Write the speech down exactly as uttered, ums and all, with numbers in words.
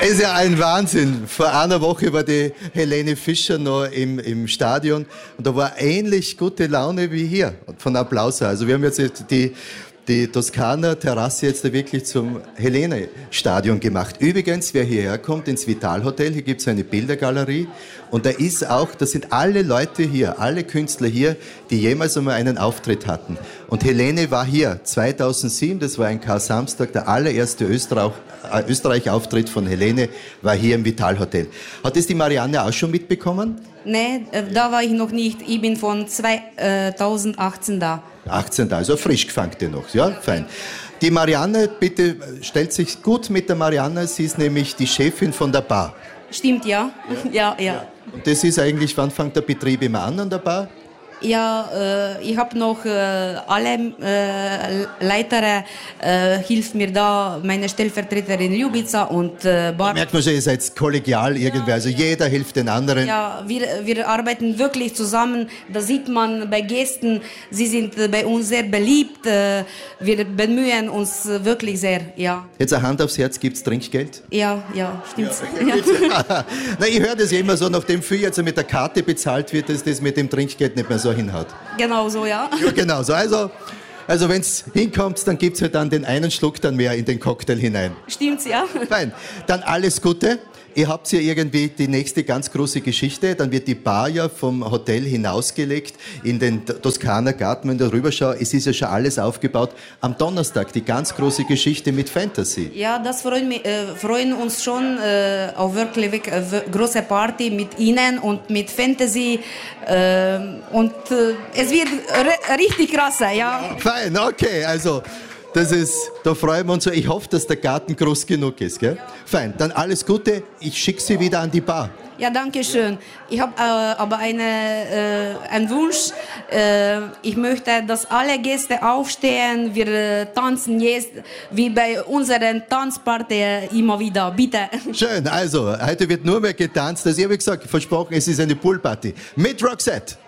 Es ist ja ein Wahnsinn. Vor einer Woche war die Helene Fischer noch im, im Stadion und da war ähnlich gute Laune wie hier von Applaus. Also wir haben jetzt die, die Toskana Terrasse jetzt wirklich zum Helene-Stadion gemacht. Übrigens, wer hierher kommt, ins Vital Hotel, hier gibt es eine Bildergalerie und da ist auch, das sind alle Leute hier, alle Künstler hier, die jemals einmal einen Auftritt hatten. Und Helene war hier zweitausendsieben, das war ein Kar-Samstag, der allererste Österreich, äh, Österreich-Auftritt von Helene war hier im Vital Hotel. Hat das die Marianne auch schon mitbekommen? Nee, da war ich noch nicht. Ich bin von zweitausendachtzehn da. achtzehn da, also frisch gefangte noch, ja, fein. Die Marianne, bitte stellt sich gut mit der Marianne, sie ist nämlich die Chefin von der Bar. Stimmt, ja. Ja, ja. ja. Und das ist eigentlich, wann fängt der Betrieb immer an an der Bar? Ja, äh, ich habe noch äh, alle äh, Leiter äh, hilft mir da, meine Stellvertreterin Ljubica und äh, Bar. Da merkt man schon, ihr seid kollegial irgendwie, ja. Also jeder hilft den anderen. Ja, wir, wir arbeiten wirklich zusammen, da sieht man bei Gästen, sie sind bei uns sehr beliebt, äh, wir bemühen uns wirklich sehr, ja. Jetzt eine Hand aufs Herz, gibt's Trinkgeld? Ja, ja, stimmt's. Ja. Ja. Na, ich höre das ja immer so, nachdem viel jetzt mit der Karte bezahlt wird, dass das mit dem Trinkgeld nicht mehr so hinhaut. Genau so, ja. Ja, genau so. Also, also wenn es hinkommt, dann gibt es halt dann den einen Schluck dann mehr in den Cocktail hinein. Stimmt's, ja. Fein. Dann alles Gute. Ihr habt ja irgendwie die nächste ganz große Geschichte. Dann wird die Bar ja vom Hotel hinausgelegt in den Toskana Garten. Wenn ich da rüber schaue, es ist ja schon alles aufgebaut. Am Donnerstag die ganz große Geschichte mit Fantasy. Ja, das freuen, mich, äh, freuen uns schon äh, auf wirklich äh, große Party mit Ihnen und mit Fantasy. Äh, und äh, es wird richtig krass, ja. Ja. Fein, okay, also... Das ist, da freuen wir uns so. Ich hoffe, dass der Garten groß genug ist. Gell? Ja. Fein, dann alles Gute. Ich schicke Sie wieder an die Bar. Ja, danke schön. Ich habe äh, aber eine, äh, einen Wunsch. Äh, ich möchte, dass alle Gäste aufstehen. Wir äh, tanzen jetzt wie bei unseren Tanzpartys immer wieder. Bitte. Schön, also heute wird nur mehr getanzt. Also ich habe gesagt, versprochen, es ist eine Poolparty mit Roxette.